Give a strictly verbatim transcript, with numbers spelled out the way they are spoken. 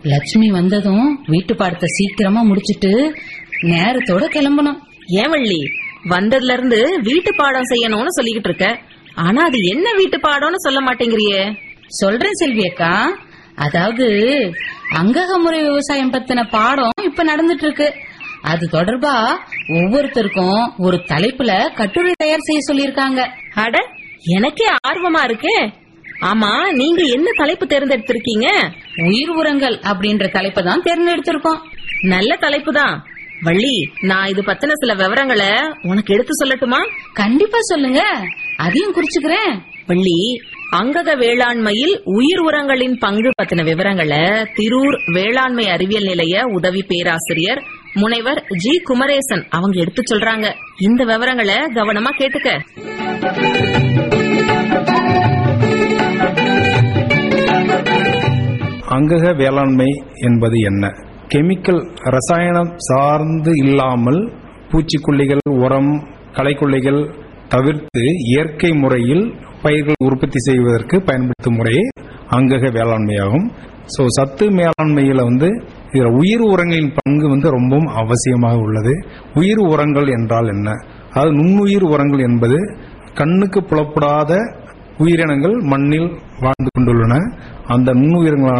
லட்சுமி வந்ததும் வீட்டு பாடத்தை சீக்கிரமா முடிச்சிட்டு நேரத்தோட கிளம்பணும். ஏன் வள்ளி, வந்ததுல இருந்து வீட்டு பாடம் செய்யணும்னு சொல்லிக்கிட்டு இருக்க, ஆனா அது என்ன வீட்டு பாடம்னு சொல்ல மாட்டேங்கிறியே? சொல்றேன் செல்வி அக்கா. அதாவது அங்கக முறை விவசாயம் பத்தின பாடம் இப்ப நடந்துட்டு இருக்கு. அது தொடர்பா ஒவ்வொருத்தருக்கும் ஒரு தலைப்புல கட்டுரை தயார் செய்ய சொல்லிருக்காங்க. அட, எனக்கே ஆர்வமா இருக்கே. ஆமா, நீங்க என்ன தலைப்பு தேர்ந்தெடுத்திருக்கீங்க? உயிர் உரங்கள் அப்படின்ற தலைப்பை தான் தேர்ந்தெடுத்திருக்கோம். நல்ல தலைப்பு தான் வள்ளி. நான் இது பத்தின சில விவரங்களை உனக்கு எடுத்து சொல்லட்டுமா? கண்டிப்பா சொல்லுங்க, அதையும் குறிச்சுக்கிறேன். வள்ளி, அங்கக வேளாண்மையில் உயிர் உரங்களின் பங்கு பத்தின விவரங்களை திரூர் வேளாண்மை அறிவியல் நிலைய உதவி பேராசிரியர் முனைவர் ஜி குமரேசன் அவங்க எடுத்து சொல்றாங்க. இந்த விவரங்களை கவனமா கேட்டுக்க. அங்கக வேளாண்மை என்பது என்ன? கெமிக்கல் ரசாயனம் சார்ந்து இல்லாமல் பூச்சிக்கொல்லிகள், உரம், களைக்கொல்லிகள் தவிர்த்து இயற்கை முறையில் பயிர்கள் உற்பத்தி செய்வதற்கு பயன்படுத்தும் முறையே அங்கக வேளாண்மையாகும். ஸோ சத்து மேலாண்மையில வந்து இதில் உயிர் உரங்களின் பங்கு வந்து ரொம்பவும் அவசியமாக உள்ளது. உயிர் உரங்கள் என்றால் என்ன? அதாவது நுண்ணுயிர் உரங்கள் என்பது கண்ணுக்கு புலப்படாத உயிரினங்கள் மண்ணில் வாழ்ந்து கொண்டுள்ளன. அந்த நுண்ணுயிரினங்களான